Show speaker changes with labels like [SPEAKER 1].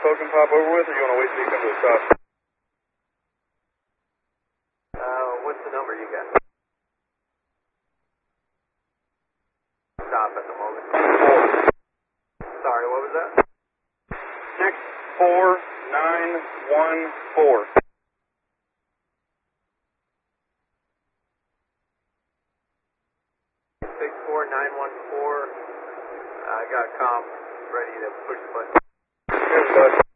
[SPEAKER 1] poke and pop over with, or you want to wait till you come to a stop?
[SPEAKER 2] What's the number you got? Stop at the moment. 4. Sorry, what was that?
[SPEAKER 1] 64914.
[SPEAKER 2] 64914. I got comm ready to push the button.
[SPEAKER 1] Good, bud.